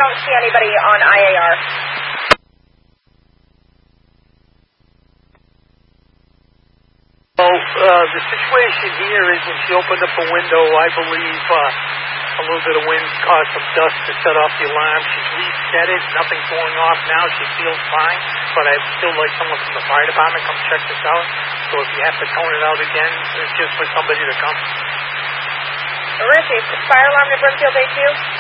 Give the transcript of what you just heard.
don't see anybody on IAR. Well, the situation here is when she opened up a window, I believe a little bit of wind caused some dust to set off the alarm. She's reset it. Nothing's going off now. She feels fine. But I'd still like someone from the fire department come check this out. So if you have to tone it out again, it's just for somebody to come. Richie, fire alarm at Brimfield A2?